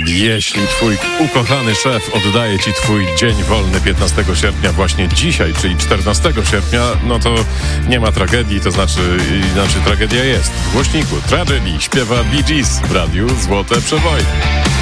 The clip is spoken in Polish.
Jeśli twój ukochany szef oddaje ci twój dzień wolny 15 sierpnia właśnie dzisiaj, czyli 14 sierpnia, no to nie ma tragedii, to znaczy tragedia jest. W głośniku Tragedy śpiewa Bee Gees w radiu Złote Przeboje.